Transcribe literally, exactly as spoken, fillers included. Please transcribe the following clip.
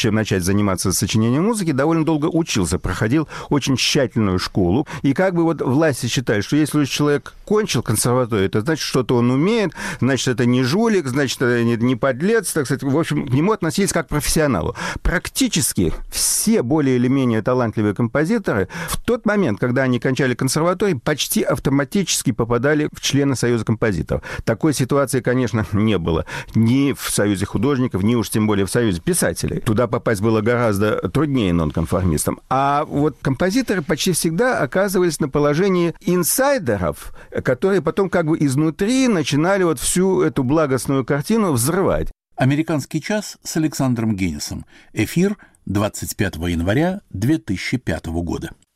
чем начать заниматься сочинением музыки, довольно долго учился, проходил очень тщательную школу. И как бы вот власти считали, что если человек кончил консерваторию, это значит, что-то он умеет, значит, это не жулик, значит, это не подлец, так сказать. В общем, к нему относились как к профессионалу. Практически все более или менее талантливые композиторы в тот момент, когда они кончали консерваторию, почти автоматически попадали в члены Союза композиторов. Такой ситуации, конечно, не было. Ни в Союзе художников, ни уж тем более в Союзе писателей. Туда попасть было гораздо труднее нонконформистам. А вот композиторы почти всегда оказывались на положении инсайдеров, которые потом как бы изнутри начинали вот всю эту благостную картину взрывать. «Американский час» с Александром Генисом. Эфир двадцать пятого января две тысячи пятого года.